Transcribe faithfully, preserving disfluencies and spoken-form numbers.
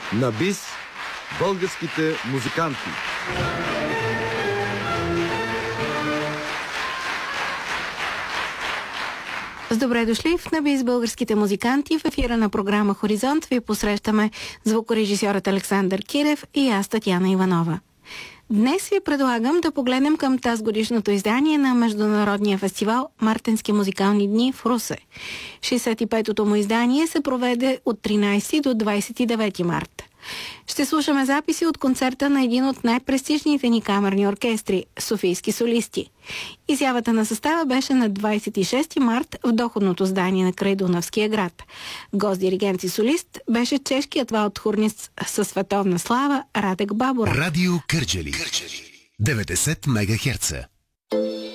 На бис българските музиканти. С добре дошли в Набис българските музиканти. В ефира на програма Хоризонт ви посрещаме звукорежисьорът Александър Кирев и аз, Татяна Иванова. Днес ви предлагам да погледнем към тазгодишното издание на Международния фестивал Мартенски музикални дни в Русе. шейсет и петото му издание се проведе от тринайсети до двайсет и девети март. Ще слушаме записи от концерта на един от най-престижните ни камерни оркестри – Софийски солисти. Изявата на състава беше на двайсет и шести март в доходното здание на край Дунавския град. Гост-диригент и солист беше чешкият валдхурнист със световна слава Радек Бабора. Радио Кърджали. деветдесет мегахерца.